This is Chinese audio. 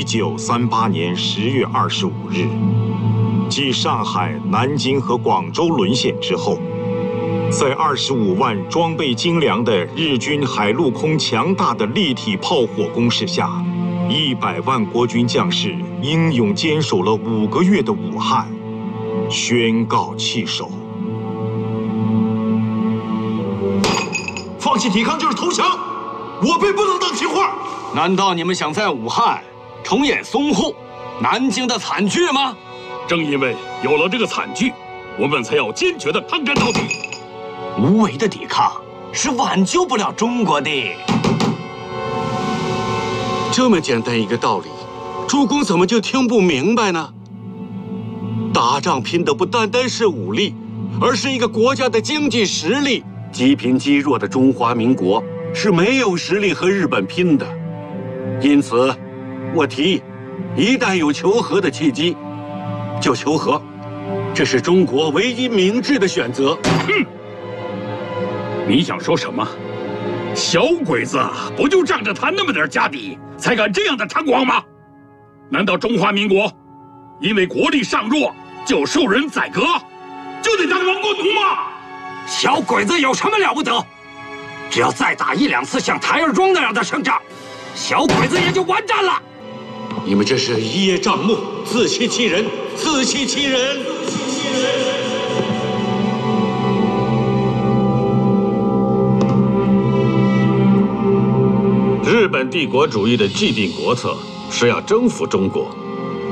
1938年10月25日，继上海、南京和广州沦陷之后，在25万装备精良的日军海陆空强大的立体炮火攻势下，100万国军将士英勇坚守了5个月的武汉，宣告弃守。 放弃抵抗就是投降，我辈不能当情话。 难道你们想在武汉重演淞沪、南京的惨剧吗？ 正因为有了这个惨剧，我们才要坚决的抗战到底。 无为的抵抗是挽救不了中国的。 这么简单一个道理，朱公怎么就听不明白呢？打仗拼的不单单是武力，而是一个国家的经济实力。积贫积弱的中华民国是没有实力和日本拼的。因此，我提议，一旦有求和的契机，就求和，这是中国唯一明智的选择。 你想说什么？小鬼子不就仗着他那么点家底，才敢这样的猖狂吗？难道中华民国因为国力尚弱就受人宰割，就得当亡国奴吗？ 小鬼子有什么了不得？只要再打1、2次像台儿庄那样的胜仗，小鬼子也就完蛋了。 你们这是一叶障目，自欺欺人，自欺欺人！ 日本帝国主义的既定国策是要征服中国，